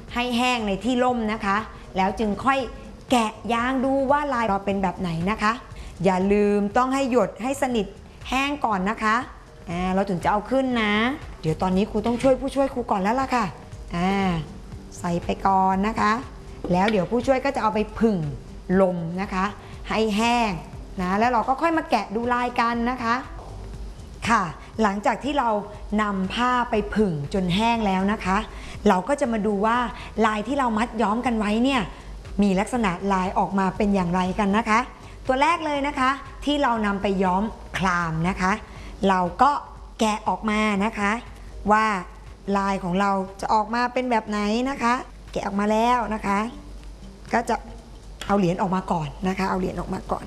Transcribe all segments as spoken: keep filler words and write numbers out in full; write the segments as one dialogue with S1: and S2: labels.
S1: ให้แห้งในที่ร่มนะคะแล้วจึงค่อยแกะยางดูว่าลายเราเป็นแบบไหนนะคะอย่าลืมต้องให้หยดให้สนิทแห้งก่อนนะคะอ่าเราถึงจะเอาขึ้นนะเดี๋ยวตอนนี้ครูต้องช่วยผู้ช่วยครูก่อนแล้วล่ะค่ะอ่าใส่ไปก่อนนะคะแล้วเดี๋ยวผู้ช่วยก็จะเอาไปผึ่งลมนะคะให้แห้งนะแล้วเราก็ค่อยมาแกะดูลายกันนะคะค่ะหลังจากที่เรานำผ้าไปผึ่งจนแห้งแล้วนะคะเราก็จะมาดูว่าลายที่เรามัดย้อมกันไว้เนี่ยมีลักษณะลายออกมาเป็นอย่างไรกันนะคะตัวแรกเลยนะคะที่เรานำไปย้อมคลามนะคะเราก็แกะออกมานะคะว่าลายของเราจะออกมาเป็นแบบไหนนะคะแกะออกมาแล้วนะคะก็จะเอาเหรียญออกมาก่อนนะคะเอาเหรียญออกมาก่อน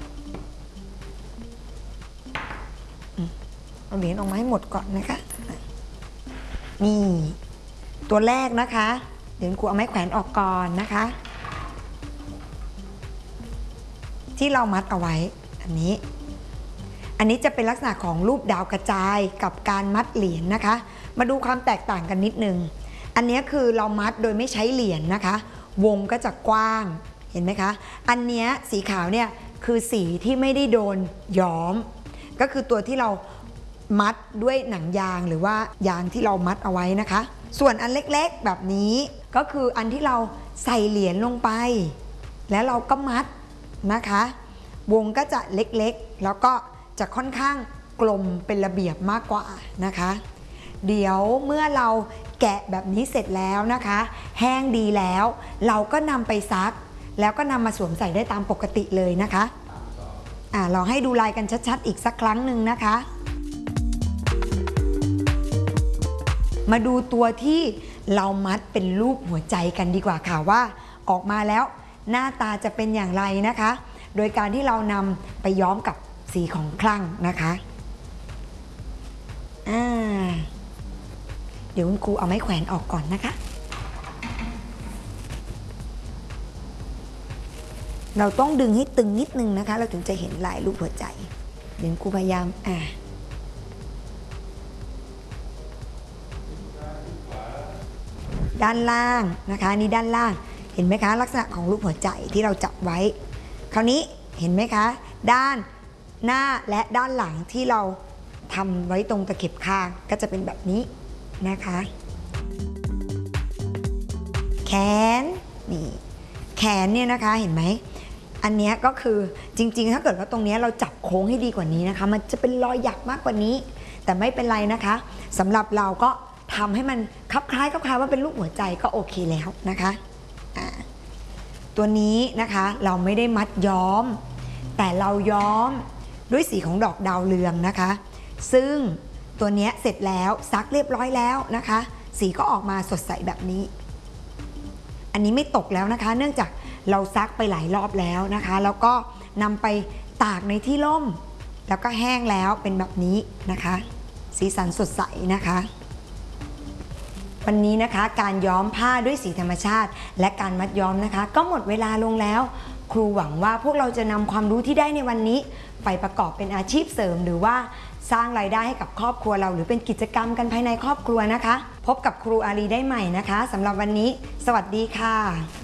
S1: เอาเหรียญออกมาให้หมดก่อนนะคะนี่ตัวแรกนะคะเดี๋ยวครูเอาไม้แขวนออกก่อนนะคะที่เรามัดเอาไว้อันนี้อันนี้จะเป็นลักษณะของรูปดาวกระจายกับการมัดเหรียญนะคะมาดูความแตกต่างกันนิดนึงอันนี้คือเรามัดโดยไม่ใช้เหรียญนะคะวงก็จะกว้างเห็นไหมคะอันนี้สีขาวเนี่ยคือสีที่ไม่ได้โดนย้อมก็คือตัวที่เรามัดด้วยหนังยางหรือว่ายางที่เรามัดเอาไว้นะคะส่วนอันเล็กๆแบบนี้ก็คืออันที่เราใส่เหรียญลงไปแล้วเราก็มัดนะคะวงก็จะเล็กๆแล้วก็จะค่อนข้างกลมเป็นระเบียบมากกว่านะคะเดี๋ยวเมื่อเราแกะแบบนี้เสร็จแล้วนะคะแห้งดีแล้วเราก็นำไปซักแล้วก็นำมาสวมใส่ได้ตามปกติเลยนะคะอ่าเราให้ดูลายกันชัดๆอีกสักครั้งหนึ่งนะคะมาดูตัวที่เรามัดเป็นรูปหัวใจกันดีกว่าค่ะว่าออกมาแล้วหน้าตาจะเป็นอย่างไรนะคะโดยการที่เรานำไปย้อมกับสีของคลั่งนะคะอ่าเดี๋ยวคุณครูเอาไม้แขวนออกก่อนนะคะเราต้องดึงให้ตึงนิดนึงนะคะเราถึงจะเห็นลายรูปหัวใจเดี๋ยวครูพยายามอ่าด้านล่างนะคะนี่ด้านล่างเห็นไหมคะลักษณะของรูปหัวใจที่เราจับไว้คราวนี้เห็นไหมคะด้านหน้าและด้านหลังที่เราทำไว้ตรงตะเข็บข้างก็จะเป็นแบบนี้นะคะแขนนี่แขนเนี่ยนะคะเห็นไหมอันนี้ก็คือจริงๆถ้าเกิดว่าตรงนี้เราจับโค้งให้ดีกว่านี้นะคะมันจะเป็นรอยหยักมากกว่านี้แต่ไม่เป็นไรนะคะสำหรับเราก็ทำให้มันคลับคล้ายคลับคล้ายว่าเป็นรูปหัวใจก็โอเคแล้วนะคะตัวนี้นะคะเราไม่ได้มัดย้อมแต่เราย้อมด้วยสีของดอกดาวเรืองนะคะซึ่งตัวนี้เสร็จแล้วซักเรียบร้อยแล้วนะคะสีก็ออกมาสดใสแบบนี้อันนี้ไม่ตกแล้วนะคะเนื่องจากเราซักไปหลายรอบแล้วนะคะแล้วก็นำไปตากในที่ร่มแล้วก็แห้งแล้วเป็นแบบนี้นะคะสีสันสดใสนะคะวันนี้นะคะการย้อมผ้าด้วยสีธรรมชาติและการมัดย้อมนะคะก็หมดเวลาลงแล้วครูหวังว่าพวกเราจะนำความรู้ที่ได้ในวันนี้ไปประกอบเป็นอาชีพเสริมหรือว่าสร้างรายได้ให้กับครอบครัวเราหรือเป็นกิจกรรมกันภายในครอบครัวนะคะพบกับครูอารีได้ใหม่นะคะสำหรับวันนี้สวัสดีค่ะ